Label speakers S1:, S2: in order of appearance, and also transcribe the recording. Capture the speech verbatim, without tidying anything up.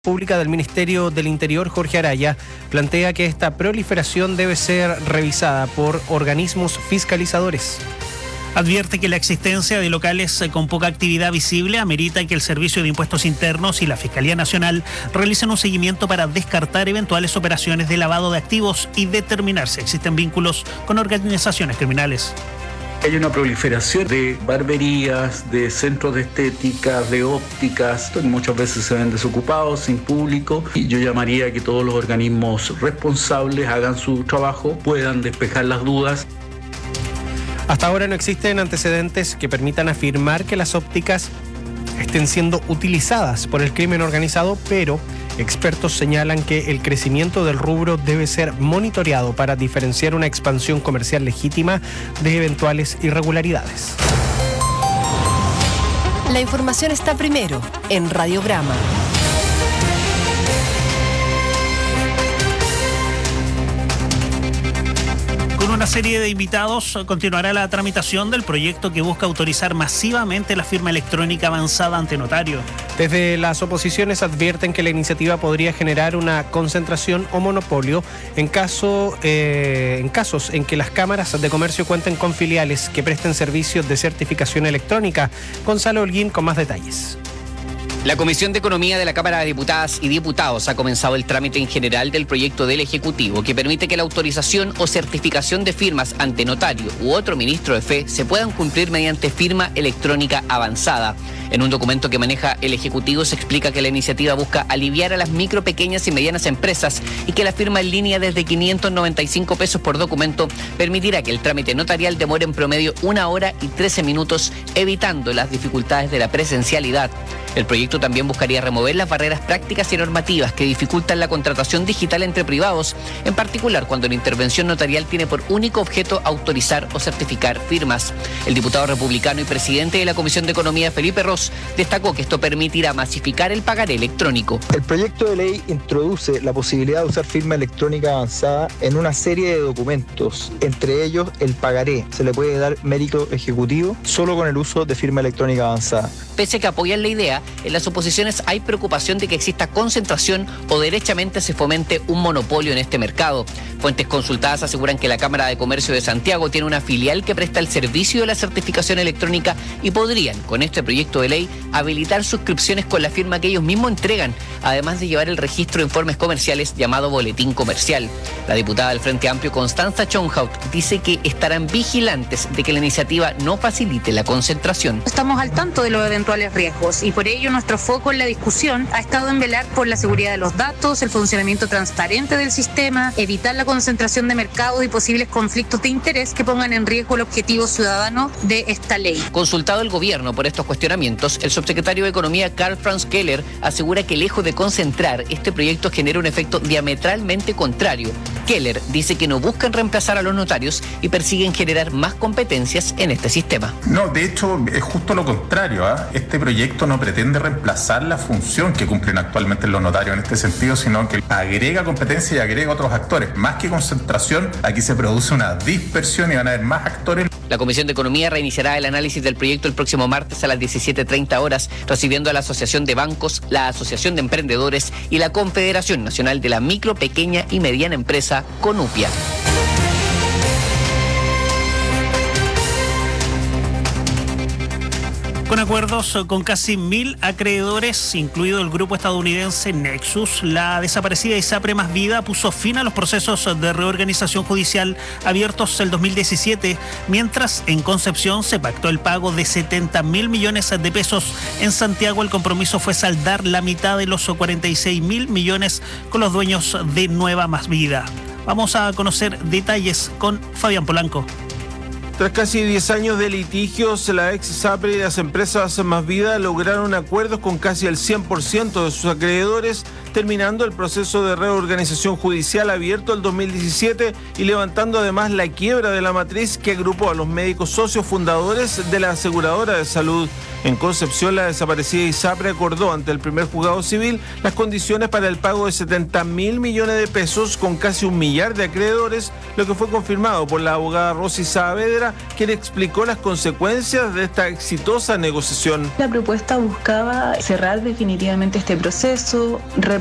S1: Pública del Ministerio del Interior, Jorge Araya, plantea que esta proliferación debe ser revisada por organismos fiscalizadores.
S2: Advierte que la existencia de locales con poca actividad visible amerita que el Servicio de Impuestos Internos y la Fiscalía Nacional realicen un seguimiento para descartar eventuales operaciones de lavado de activos y determinar si existen vínculos con organizaciones criminales.
S3: Hay una proliferación de barberías, de centros de estética, de ópticas, que muchas veces se ven desocupados, sin público, y yo llamaría a que todos los organismos responsables hagan su trabajo, puedan despejar las dudas.
S1: Hasta ahora no existen antecedentes que permitan afirmar que las ópticas estén siendo utilizadas por el crimen organizado, pero expertos señalan que el crecimiento del rubro debe ser monitoreado para diferenciar una expansión comercial legítima de eventuales irregularidades.
S4: La información está primero en Radiograma.
S2: Con una serie de invitados continuará la tramitación del proyecto que busca autorizar masivamente la firma electrónica avanzada ante notario.
S1: Desde las oposiciones advierten que la iniciativa podría generar una concentración o monopolio en, caso, eh, en casos en que las cámaras de comercio cuenten con filiales que presten servicios de certificación electrónica. Gonzalo Holguín con más detalles.
S5: La Comisión de Economía de la Cámara de Diputadas y Diputados ha comenzado el trámite en general del proyecto del Ejecutivo que permite que la autorización o certificación de firmas ante notario u otro ministro de fe se puedan cumplir mediante firma electrónica avanzada. En un documento que maneja el Ejecutivo se explica que la iniciativa busca aliviar a las micro, pequeñas y medianas empresas y que la firma en línea desde quinientos noventa y cinco pesos por documento permitirá que el trámite notarial demore en promedio una hora y trece minutos, evitando las dificultades de la presencialidad. El proyecto también buscaría remover las barreras prácticas y normativas que dificultan la contratación digital entre privados, en particular cuando la intervención notarial tiene por único objeto autorizar o certificar firmas. El diputado republicano y presidente de la Comisión de Economía, Felipe Ros, destacó que esto permitirá masificar el pagaré electrónico.
S6: El proyecto de ley introduce la posibilidad de usar firma electrónica avanzada en una serie de documentos, entre ellos el pagaré. Se le puede dar mérito ejecutivo solo con el uso de firma electrónica avanzada.
S5: Pese a que apoyan la idea, en las oposiciones hay preocupación de que exista concentración o derechamente se fomente un monopolio en este mercado. Fuentes consultadas aseguran que la Cámara de Comercio de Santiago tiene una filial que presta el servicio de la certificación electrónica y podrían, con este proyecto de ley, habilitar suscripciones con la firma que ellos mismos entregan, además de llevar el registro de informes comerciales llamado boletín comercial. La diputada del Frente Amplio, Constanza Chonhaut, dice que estarán vigilantes de que la iniciativa no facilite la concentración.
S7: Estamos al tanto de los eventuales riesgos y por ello nuestro foco en la discusión ha estado en velar por la seguridad de los datos, el funcionamiento transparente del sistema, evitar la concentración de mercados y posibles conflictos de interés que pongan en riesgo el objetivo ciudadano de esta ley.
S5: Consultado el gobierno por estos cuestionamientos, el subsecretario de Economía, Karl Franz Keller, asegura que lejos de concentrar, este proyecto genera un efecto diametralmente contrario. Keller dice que no buscan reemplazar a los notarios y persiguen generar más competencias en este sistema.
S8: No, de hecho, es justo lo contrario, ¿eh? Este proyecto no pretende reemplazar la función que cumplen actualmente los notarios en este sentido, sino que agrega competencia y agrega otros actores. Más que concentración, aquí se produce una dispersión y van a haber más actores.
S5: La Comisión de Economía reiniciará el análisis del proyecto el próximo martes a las diecisiete treinta horas, recibiendo a la Asociación de Bancos, la Asociación de Emprendedores y la Confederación Nacional de la Micro, Pequeña y Mediana Empresa, CONUPIA.
S2: Con acuerdos con casi mil acreedores, incluido el grupo estadounidense Nexus, la desaparecida ISAPRE Más Vida puso fin a los procesos de reorganización judicial abiertos el dos mil diecisiete, mientras en Concepción se pactó el pago de setenta mil millones de pesos. En Santiago el compromiso fue saldar la mitad de los cuarenta y seis mil millones con los dueños de Nueva Más Vida. Vamos a conocer detalles con Fabián Polanco.
S9: Tras casi diez años de litigios, la ex ISAPRE y las empresas Más Vida lograron acuerdos con casi el cien por ciento de sus acreedores, terminando el proceso de reorganización judicial abierto el dos mil diecisiete y levantando además la quiebra de la matriz que agrupó a los médicos socios fundadores de la aseguradora de salud. En Concepción, la desaparecida ISAPRE acordó ante el primer juzgado civil las condiciones para el pago de setenta mil millones de pesos con casi un millar de acreedores, lo que fue confirmado por la abogada Rosy Saavedra, quien explicó las consecuencias de esta exitosa negociación.
S10: La propuesta buscaba cerrar definitivamente este proceso,